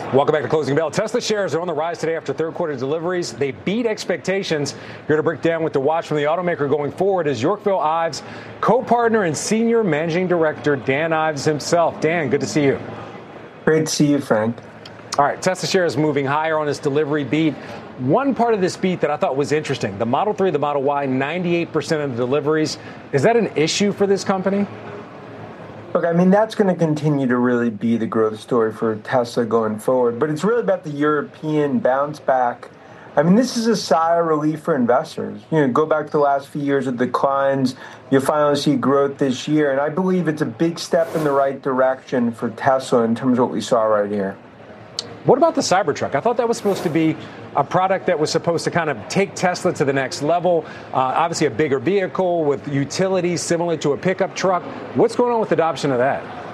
Welcome back to Closing Bell. Tesla shares are on the rise today after third quarter deliveries. They beat expectations. Here to break down what to watch from the automaker going forward is Yorkville Ives, co-partner and senior managing director Dan Ives himself. Dan, good to see you. Great to see you, Frank. All right, Tesla shares moving higher on this delivery beat. One part of this beat that I thought was interesting, the Model 3, the Model Y, 98% of the deliveries. Is that an issue for this company? Look, I mean, that's going to continue to really be the growth story for Tesla going forward. But it's really about the European bounce back. I mean, this is a sigh of relief for investors. Go back to the last few years of declines. You'll finally see growth this year. And I believe it's a big step in the right direction for Tesla in terms of what we saw right here. What about the Cybertruck? I thought that was supposed to be a product that was supposed to kind of take Tesla to the next level. Obviously, a bigger vehicle with utility similar to a pickup truck. What's going on with adoption of that?